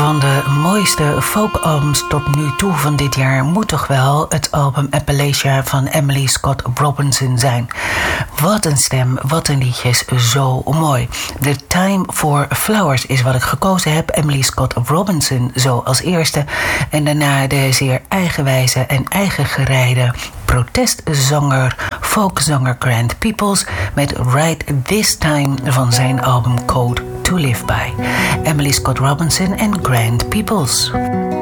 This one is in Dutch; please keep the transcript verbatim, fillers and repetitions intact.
van de mooiste folkalbums tot nu toe van dit jaar moet toch wel het album Appalachia van Emily Scott Robinson zijn. Wat een stem, wat een liedjes, zo mooi. The Time for Flowers is wat ik gekozen heb. Emily Scott Robinson zo als eerste. En daarna de zeer eigenwijze en eigengereide protestzanger, folkzanger Grant Peoples met Right This Time van zijn album Code to Live By. Emily Scott Robinson en Grant Peoples.